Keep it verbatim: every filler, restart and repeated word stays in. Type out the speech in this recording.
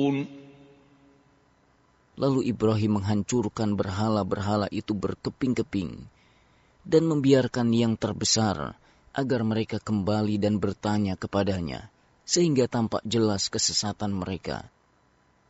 Lalu Ibrahim menghancurkan berhala-berhala itu berkeping-keping dan membiarkan yang terbesar agar mereka kembali dan bertanya kepadanya, sehingga tampak jelas kesesatan mereka.